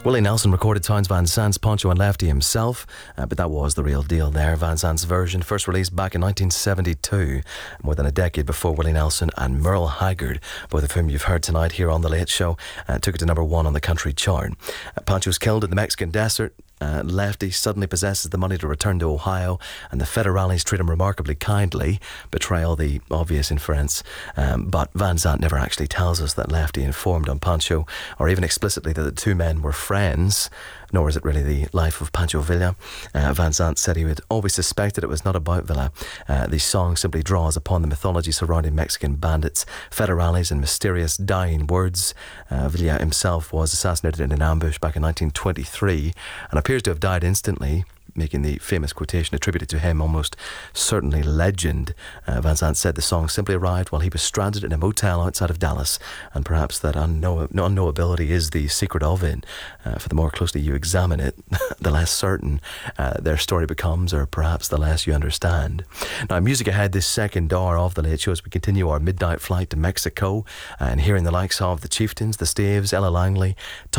Willie Nelson recorded Townes Van Zant's Pancho and Lefty himself, but that was the real deal there. Van Zant's version, first released back in 1972, more than a decade before Willie Nelson and Merle Haggard, both of whom you've heard tonight here on The Late Show, took it to number one on the country chart. Pancho's killed in the Mexican desert. Lefty suddenly possesses the money to return to Ohio, and the federales treat him remarkably kindly. Betrayal, the obvious inference, but Van Zant never actually tells us that Lefty informed on Pancho, or even explicitly that the two men were friends, nor is it really the life of Pancho Villa. Van Zant said he would always suspected it was not about Villa. The song simply draws upon the mythology surrounding Mexican bandits, federales, and mysterious dying words. Villa himself was assassinated in an ambush back in 1923 and appears to have died instantly, making the famous quotation attributed to him almost certainly legend. Van Zant said the song simply arrived while he was stranded in a motel outside of Dallas, and perhaps that unknowability is the secret of it. For the more closely you examine it, the less certain their story becomes, or perhaps the less you understand. Now, music ahead this second hour of The Late Show as we continue our midnight flight to Mexico and hearing the likes of the Chieftains, the Staves, Ella Langley,